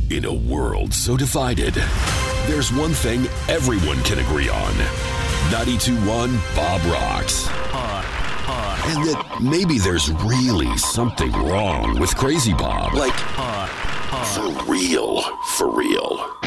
In a world so divided, there's one thing everyone can agree on. 92.1 Bob Rocks. And that maybe there's really something wrong with Crazy Bob. Like, for real, for real.